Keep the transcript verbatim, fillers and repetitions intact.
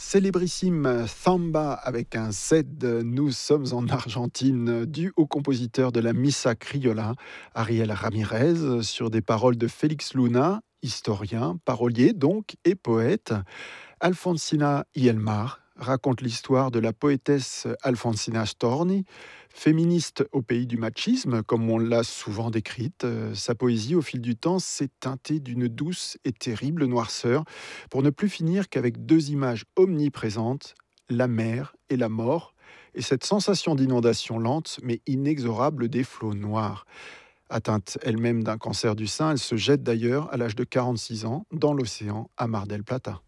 Célébrissime Samba avec un Z, nous sommes en Argentine, dû au compositeur de la Missa Criolla, Ariel Ramirez, sur des paroles de Félix Luna, historien, parolier donc et poète. Alfonsina Ielmar raconte l'histoire de la poétesse Alfonsina Storni, féministe au pays du machisme, comme on l'a souvent décrite. Euh, Sa poésie, au fil du temps, s'est teintée d'une douce et terrible noirceur, pour ne plus finir qu'avec deux images omniprésentes, la mer et la mort, et cette sensation d'inondation lente mais inexorable des flots noirs. Atteinte elle-même d'un cancer du sein, elle se jette d'ailleurs à l'âge de quarante-six ans dans l'océan à Mar del Plata.